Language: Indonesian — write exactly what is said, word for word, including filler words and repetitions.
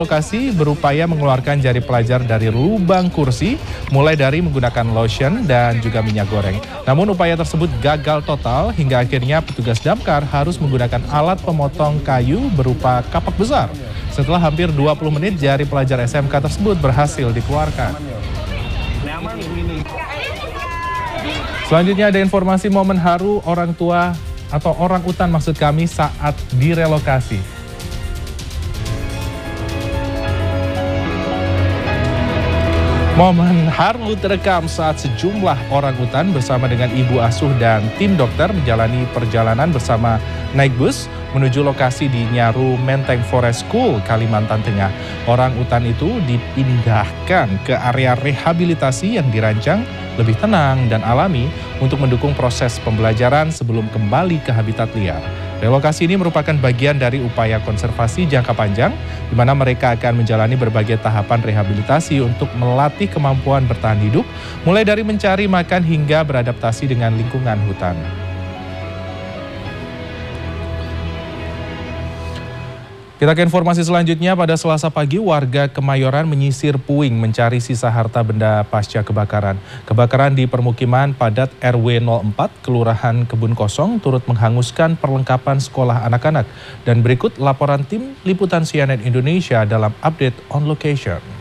Lokasi berupaya mengeluarkan jari pelajar dari lubang kursi, mulai dari menggunakan lotion dan juga minyak goreng. Namun upaya tersebut gagal total hingga akhirnya petugas damkar harus menggunakan alat pemotong kayu berupa kapak besar. Setelah hampir dua puluh menit, jari pelajar S M K tersebut berhasil dikeluarkan. Selanjutnya ada informasi momen haru orang tua atau orang utan maksud kami saat direlokasi. Momen haru terekam saat sejumlah orang utan bersama dengan ibu asuh dan tim dokter menjalani perjalanan bersama naik bus menuju lokasi di Nyaru Menteng Forest School, Kalimantan Tengah. Orang utan itu dipindahkan ke area rehabilitasi yang dirancang lebih tenang dan alami untuk mendukung proses pembelajaran sebelum kembali ke habitat liar. Relokasi ini merupakan bagian dari upaya konservasi jangka panjang, di mana mereka akan menjalani berbagai tahapan rehabilitasi untuk melatih kemampuan bertahan hidup, mulai dari mencari makan hingga beradaptasi dengan lingkungan hutan. Kita ke informasi selanjutnya. Pada Selasa pagi, warga Kemayoran menyisir puing mencari sisa harta benda pasca kebakaran. Kebakaran di permukiman padat R W nol empat, Kelurahan Kebun Kosong, turut menghanguskan perlengkapan sekolah anak-anak. Dan berikut laporan tim Liputan C N N Indonesia dalam update on location.